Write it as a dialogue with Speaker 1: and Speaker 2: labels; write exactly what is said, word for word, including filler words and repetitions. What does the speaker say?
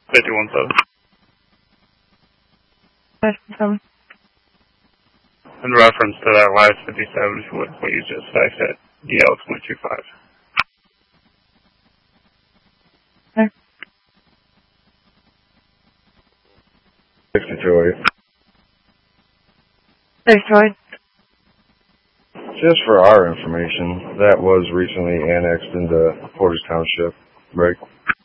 Speaker 1: fifty-one seven.
Speaker 2: fifty-seven.
Speaker 1: In reference to that last fifty-seven, what, what you just said, D L twenty twenty-five.
Speaker 2: Okay.
Speaker 3: sixty-two eight.
Speaker 2: sixty-two eight.
Speaker 3: Just for our information, that was recently annexed into Portage Township, right?